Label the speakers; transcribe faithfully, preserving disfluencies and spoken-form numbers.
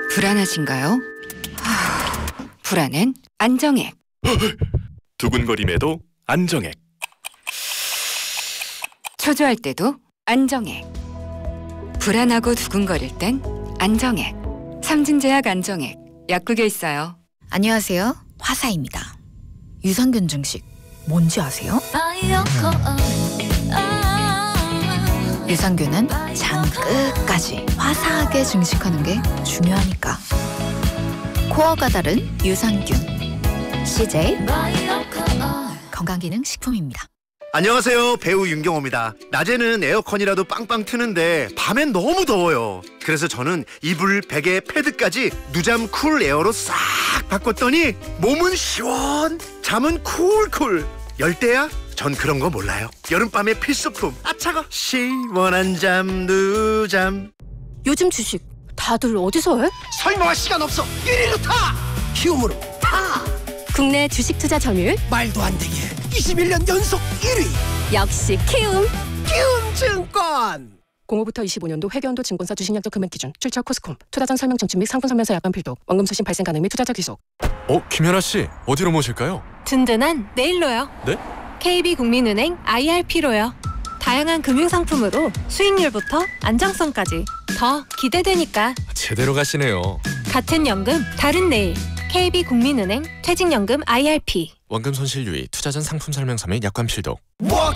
Speaker 1: 불안하신가요? 하... 불안은 안정액.
Speaker 2: 두근거림에도 안정액.
Speaker 1: 초조할 때도 안정액. 불안하고 두근거릴 땐 안정액. 삼진제약 안정액. 약국에 있어요.
Speaker 3: 안녕하세요. 화사입니다. 유산균 증식 뭔지 아세요? 유산균은 장 끝까지 화사하게 증식하는 게 중요하니까. 코어가 다른 유산균 씨제이 건강기능식품입니다.
Speaker 4: 안녕하세요. 배우 윤경호입니다. 낮에는 에어컨이라도 빵빵 트는데 밤엔 너무 더워요. 그래서 저는 이불, 베개, 패드까지 누잠 쿨 에어로 싹 바꿨더니 몸은 시원, 잠은 쿨쿨. 열대야? 전 그런 거 몰라요. 여름밤의 필수품. 아 차가. 시원한 잠 누잠.
Speaker 5: 요즘 주식 다들 어디서 해?
Speaker 6: 설명할 시간 없어. 일 위로 타. 키움으로 타.
Speaker 5: 국내 주식 투자 점유율
Speaker 6: 말도 안 되게 이십일 년 연속 일 위.
Speaker 5: 역시 키움.
Speaker 6: 키움증권.
Speaker 5: 공오부터 이십오 년도 회계연도 증권사 주식약정 금액 기준 출처 코스콤 투자 전 설명 청취 및 상품 설명서 약관 필독 원금 수신 발생 가능 및 투자자 귀속.
Speaker 2: 어, 김연아 씨, 어디로 모실까요?
Speaker 7: 든든한 내일로요.
Speaker 2: 네?
Speaker 7: 케이비국민은행 아이알피로요. 다양한 금융상품으로 수익률부터 안정성까지 더 기대되니까.
Speaker 2: 제대로 가시네요.
Speaker 7: 같은 연금 다른 내일. 케이비국민은행 퇴직연금 아이알피.
Speaker 2: 원금 손실 유의, 투자 전 상품 설명서 및 약관 필독.
Speaker 6: 뭐